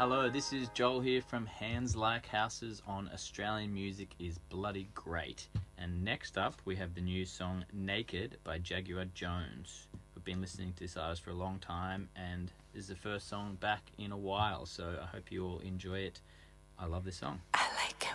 Hello, this is Joel here from Hands Like Houses on Australian Music is Bloody Great. And next up, we have the new song Naked by Jaguar Jones. We've been listening to this artist for a long time, and this is the first song back in a while, so I hope you all enjoy it. I love this song. I